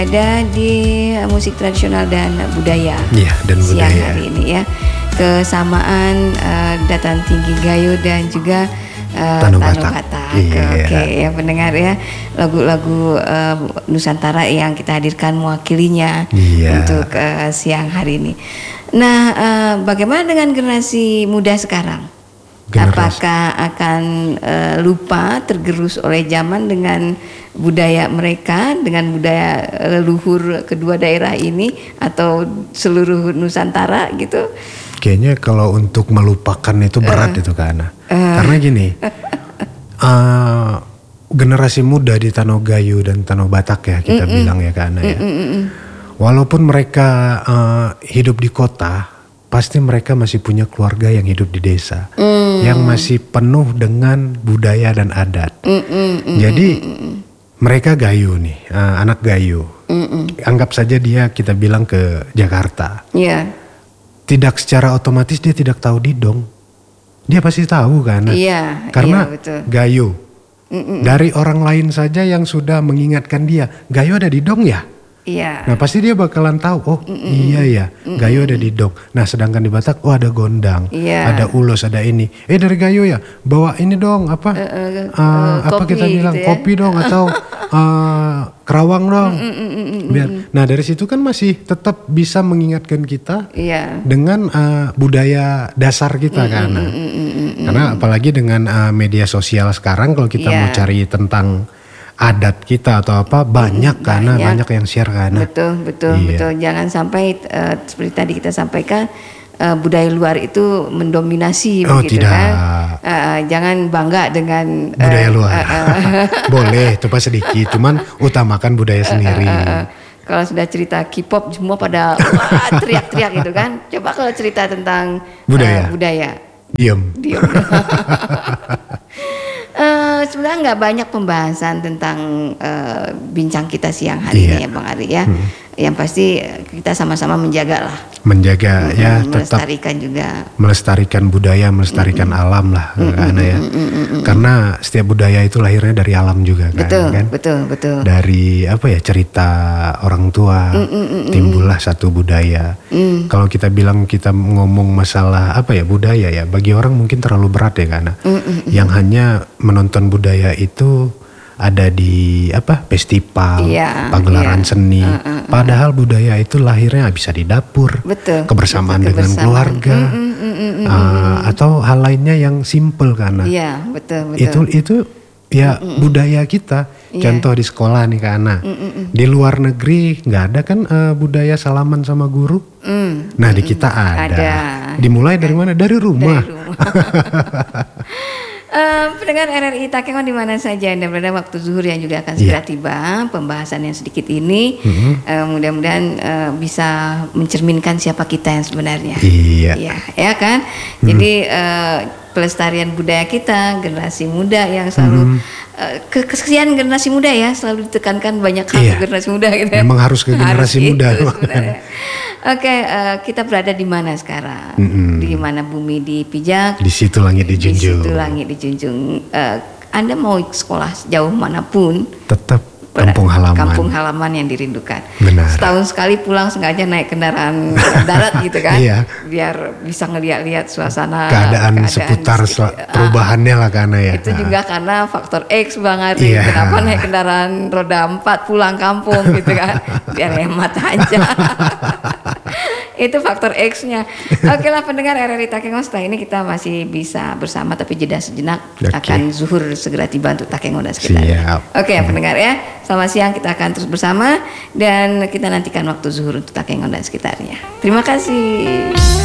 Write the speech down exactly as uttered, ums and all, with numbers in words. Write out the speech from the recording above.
Ada di musik tradisional dan budaya. Iya, dan siang budaya. hari ini ya. Kesamaan uh, Dataran Tinggi Gayo dan juga uh, Tano Tano Batak. Batak. Iya. Oke ya pendengar ya, lagu-lagu uh, Nusantara yang kita hadirkan mewakilinya Iya. untuk uh, siang hari ini. Nah, uh, bagaimana dengan generasi muda sekarang? Generasi. Apakah akan uh, lupa, tergerus oleh zaman dengan budaya mereka, dengan budaya leluhur kedua daerah ini atau seluruh Nusantara gitu? Kayaknya kalau untuk melupakan itu berat Uh. itu Kak Ana. Uh. Karena gini, uh, generasi muda di Tano Gayo dan Tano Batak ya kita Mm-mm. bilang ya Kak Ana ya. Mm-mm. Walaupun mereka uh, hidup di kota, pasti mereka masih punya keluarga yang hidup di desa, Mm. yang masih penuh dengan budaya dan adat. Mm-mm. Jadi mereka Gayo nih, uh, anak Gayo. Mm-mm. Anggap saja dia kita bilang ke Jakarta. Iya. Tidak secara otomatis dia tidak tahu didong. Dia pasti tahu kan? Iya. Karena iya, betul. Gayo. Mm-mm. Dari orang lain saja yang sudah mengingatkan dia, Gayo ada didong ya? Iya. Nah pasti dia bakalan tahu, oh iya ya, Gayo ada didong. Nah sedangkan di Batak, oh ada gondang, Iya. ada ulos, ada ini. Eh dari Gayo ya, bawa ini dong, apa? Uh, uh, Uh, uh, apa kopi kita bilang, gitu ya. kopi dong atau uh, kerawang dong. Biar, nah dari situ kan masih tetap bisa mengingatkan kita Iya. dengan uh, budaya dasar kita kan. Karena apalagi dengan uh, media sosial sekarang kalau kita Iya. mau cari tentang adat kita atau apa banyak karena banyak. banyak yang share karena. Betul, betul, Iya. betul. Jangan sampai uh, seperti tadi kita sampaikan uh, budaya luar itu mendominasi Oh, begitu tidak. kan. Uh, jangan bangga dengan uh, Budaya luar. uh, uh, Boleh coba sedikit, cuman utamakan budaya sendiri. uh, uh, kalau sudah cerita K-pop semua pada wah teriak-teriak gitu kan. Coba kalau cerita tentang Budaya. uh, budaya. Diem. Diam. Eh, sebenarnya nggak banyak pembahasan tentang eh, bincang kita siang hari Iya. ini ya Bang Ari ya. Yang pasti eh, kita sama-sama menjaga lah, Menjaga ya Mm, tetap melestarikan juga. melestarikan budaya, melestarikan alam lah karena ya. Karena setiap budaya itu lahirnya dari alam juga kan. Betul, kan? betul, betul. Dari apa ya cerita orang tua timbullah satu budaya. Mm. Kalau kita bilang kita ngomong masalah apa ya budaya ya bagi orang mungkin terlalu berat ya karena yang hanya menonton budaya itu ada di apa festival, Iya, pagelaran iya. seni. Uh, uh, uh. Padahal budaya itu lahirnya bisa di dapur, Betul. kebersamaan betul, dengan kebersamaan. keluarga, Mm, mm, mm, mm, mm, uh, atau hal lainnya yang simple karena Iya, betul, betul. itu itu ya budaya kita. Iya. Contoh di sekolah nih Kak Ana. Di luar negeri nggak ada kan uh, budaya salaman sama guru. Mm, Nah di kita ada. ada. Dimulai dari mana? Dari rumah. Dari rumah. Eh, pendengar R R I Takengon di mana saja Anda berada, waktu zuhur yang juga akan segera Iya. tiba. Pembahasan yang sedikit ini Mhm. eh, mudah-mudahan eh, bisa mencerminkan siapa kita yang sebenarnya. Iya. Iya, ya kan? Jadi eh, pelestarian budaya kita, generasi muda yang selalu eh, ke- kesian generasi muda ya, selalu ditekankan banyak hal Iya. ke generasi muda gitu. ya. Memang harus ke generasi Harus muda. gitu sebenarnya. Oke, eh, kita berada di mana sekarang? Mm-mm. Di mana bumi dipijak? Di situ langit Di dijunjung. situ langit dijunjung. Eh, Anda mau sekolah jauh manapun, Tetap pada kampung halaman. kampung halaman yang dirindukan. Benar. Setahun sekali pulang sengaja naik kendaraan darat gitu kan, Iya. biar bisa ngeliat-liat suasana Keadaan, seputar sekitar. sel- perubahannya lah karena ya. Itu juga karena faktor X Bang Ari. Iya. Kenapa naik kendaraan roda empat pulang kampung gitu kan, biar hemat aja. Itu faktor X-nya. Oke lah pendengar R R I Takengon, setelah ini kita masih bisa bersama tapi jeda sejenak. Oke. Akan zuhur segera tiba untuk Takengon dan sekitarnya. Siap. Oke ya pendengar ya, selamat siang, kita akan terus bersama dan kita nantikan waktu zuhur untuk Takengon dan sekitarnya. Terima kasih.